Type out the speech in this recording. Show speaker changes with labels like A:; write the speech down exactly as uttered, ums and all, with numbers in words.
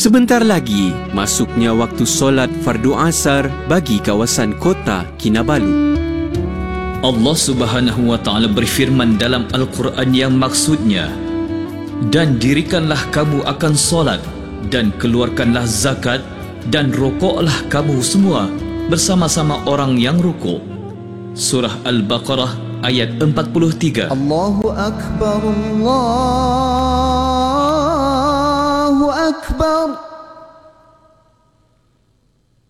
A: Sebentar lagi, masuknya waktu solat fardu asar bagi kawasan kota Kinabalu.
B: Allah Subhanahu wa taala berfirman dalam Al-Quran yang maksudnya, dan dirikanlah kamu akan solat, dan keluarkanlah zakat, dan rokoklah kamu semua bersama-sama orang yang rukuk. Surah Al-Baqarah ayat empat puluh tiga.
C: Allahu Akbar, Allahu Akbar.